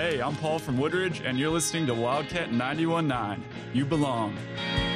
Hey, I'm Paul from Woodridge, and you're listening to Wildcat 91.9. You belong.